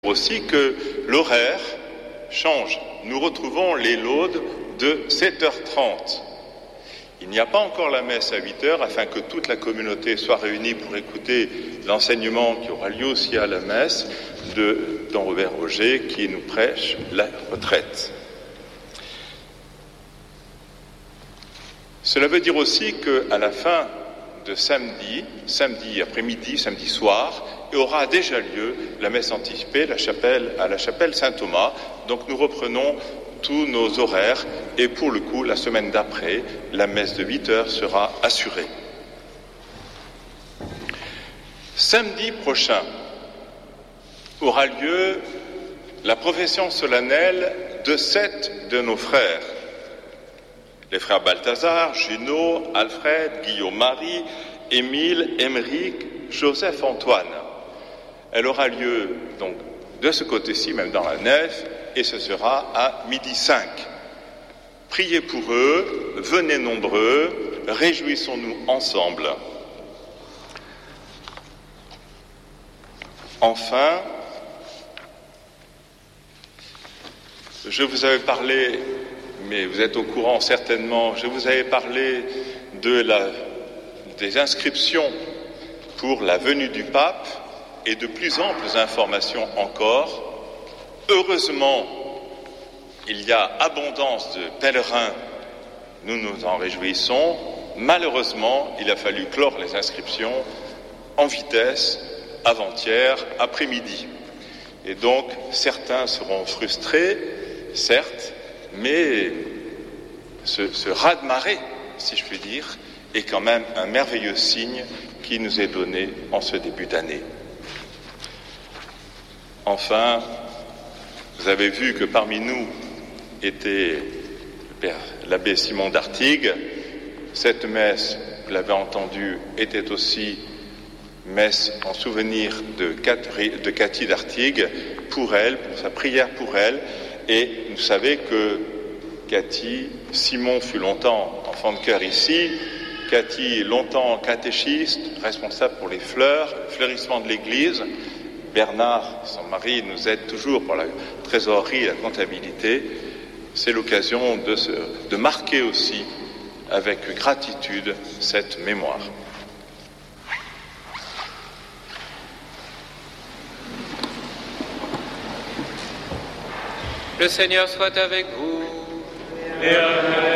aussi que l'horaire change. Nous retrouvons les laudes de 7h30. Il n'y a pas encore la messe à 8h afin que toute la communauté soit réunie pour écouter l'enseignement qui aura lieu aussi à la messe de Don Robert Roger qui nous prêche la retraite. Cela veut dire aussi qu'à la fin de samedi après-midi, samedi soir, aura déjà lieu la messe anticipée à la chapelle Saint-Thomas. Donc nous reprenons tous nos horaires et pour le coup, la semaine d'après, la messe de 8h sera assurée. Samedi prochain aura lieu la profession solennelle de 7 de nos frères. Les frères Balthazar, Junot, Alfred, Guillaume-Marie, Émile, Émeric, Joseph-Antoine. Elle aura lieu donc de ce côté-ci, même dans la nef, et ce sera à 12h05. Priez pour eux, venez nombreux, réjouissons-nous ensemble. Enfin, je vous avais parlé, mais vous êtes au courant certainement, je vous avais parlé des inscriptions pour la venue du pape et de plus amples informations encore. Heureusement, il y a abondance de pèlerins, nous nous en réjouissons. Malheureusement, il a fallu clore les inscriptions en vitesse avant-hier après-midi. Et donc, certains seront frustrés, certes, mais ce raz-de-marée, si je puis dire, est quand même un merveilleux signe qui nous est donné en ce début d'année. Enfin, vous avez vu que parmi nous était l'abbé Simon d'Artigues. Cette messe, vous l'avez entendu, était aussi messe en souvenir de Cathy d'Artigues, pour elle, pour sa prière pour elle. Et vous savez que Cathy, Simon fut longtemps enfant de chœur ici, Cathy longtemps catéchiste, responsable pour les fleurs, le fleurissement de l'église. Bernard, son mari, nous aide toujours pour la trésorerie et la comptabilité. C'est l'occasion de marquer aussi avec gratitude cette mémoire. Le Seigneur soit avec vous. Et avec